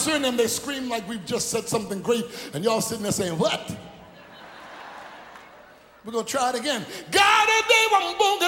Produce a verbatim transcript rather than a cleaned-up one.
bouncer and them, they scream like we've just said something great, and y'all sitting there saying, what? We're going to try it again. God, if they want boom,